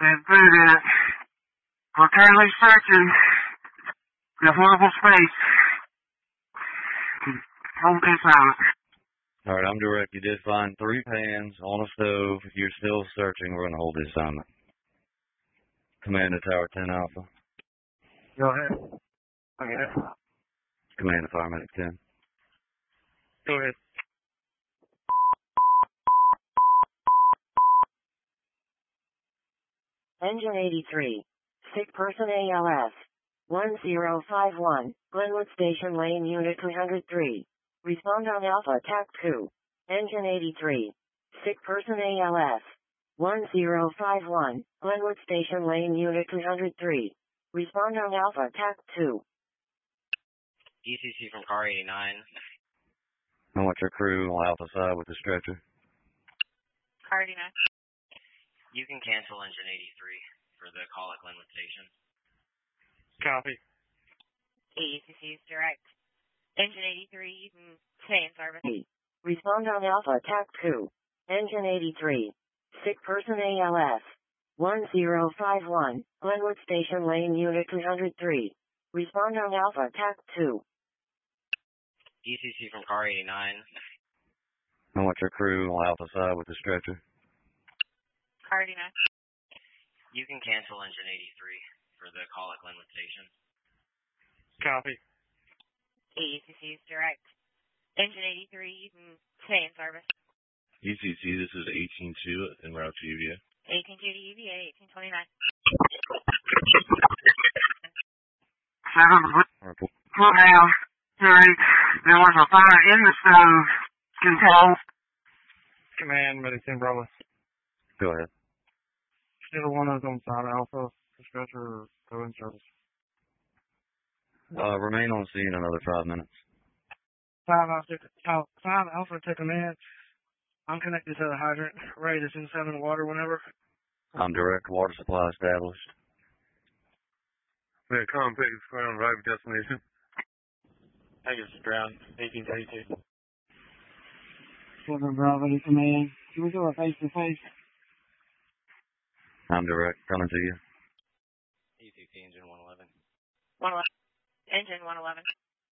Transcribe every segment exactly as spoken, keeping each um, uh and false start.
They've booted it. We're currently searching the horrible space. Hold this silent. Alright, I'm direct. You did find three pans on a stove. If you're still searching, we're going to hold the assignment. Command to Tower ten Alpha. Go ahead. Okay. Command to Fire Medic ten. Go ahead. Engine eighty-three. Sick person A L S. one zero five one. Glenwood Station Lane Unit two hundred three. Respond on Alpha T A C two. Engine eighty-three. Sick person A L S. one zero five one. Glenwood Station Lane Unit two hundred three. Respond on Alpha T A C two. E C C from car eighty-nine. I want your crew on Alpha side with the stretcher. Car eighty-nine. You can cancel engine eighty-three for the call at Glenwood Station. Copy. E C C is direct. Engine eighty-three, you can stay in service. Respond on Alpha T A C two. Engine eighty-three. Sick person A L S. one zero five one. Glenwood Station Lane Unit two hundred three. Respond on Alpha T A C two. E C C from car eighty-nine. I want your crew on Alpha side with the stretcher. Car eighty-nine. You can cancel engine eighty-three for the call at Glenwood Station. Copy. E C C is direct. Engine eighty-three, you can stay in service. E C C, this is eighteen two en route to U V A. eighteen two to U V A, eighteen twenty-nine. Seven, put down. Three. There was a fire in the stove. Control. Command, Medic ten Bravo. Go ahead. Either one of them side Alpha, stretcher, or go in service. Uh, remain on scene another five minutes. Five Alpha, five Alpha, take a minute. I'm connected to the hydrant. Ready to send seven water whenever. I'm direct. Water supply established. Yeah, compact ground right destination. I guess ground eighteen thirty-two. Seven Bravo to command. Can we go a face to face? I'm direct. Coming to you. E C C engine one eleven. one eleven. Engine one eleven.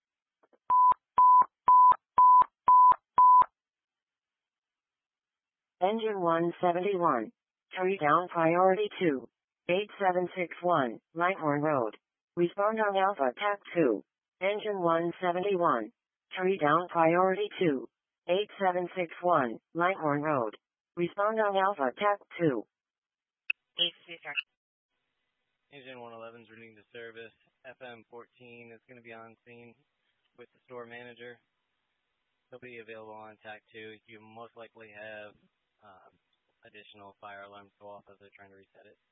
Engine one seventy-one. Tree down priority two. eight seven six one. Lighthorn Road. Respond on Alpha T A C two. Engine one seventy-one. Tree down priority two. eight seven six one. Lighthorn Road. Respond on Alpha T A C two. E C C is direct. Engine one eleven is returning to service. F M fourteen is going to be on scene with the store manager. He'll be available on T A C two. You most likely have um, additional fire alarms go off as they're trying to reset it.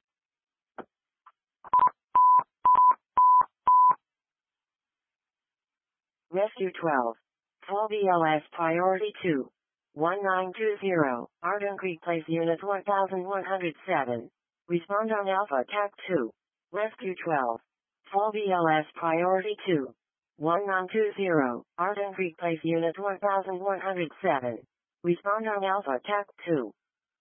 Rescue twelve. Fall B L S priority two. one nine two zero. Arden Creek Place Unit one thousand one hundred seven. Respond on Alpha T A C two. Rescue twelve. Fall B L S priority two. one nine two zero. Arden Creek Place Unit one thousand one hundred seven. Respond on Alpha T A C two.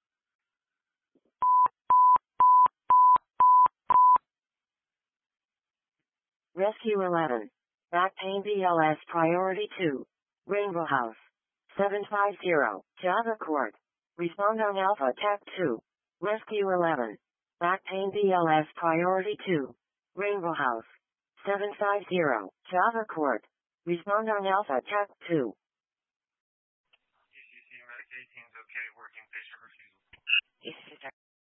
Rescue eleven. Back pain B L S priority two. Rainbow House. seven five zero. Java Court. Respond on Alpha T A C two. Rescue eleven. Back pain B L S priority two. Rainbow House. seven five zero. Java Court. Respond on Alpha T A C two. E C C Medic eighteen is okay, working patient refusal. E C C is direct.